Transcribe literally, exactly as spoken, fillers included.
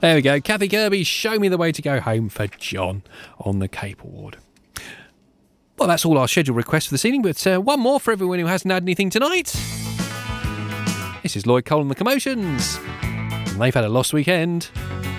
There we go. Kathy Kirby, Show Me the Way to Go Home for John on the Cape Award. Well, that's all our scheduled requests for this evening, but uh, one more for everyone who hasn't had anything tonight. This is Lloyd Cole and the Commotions. And they've had a lost weekend.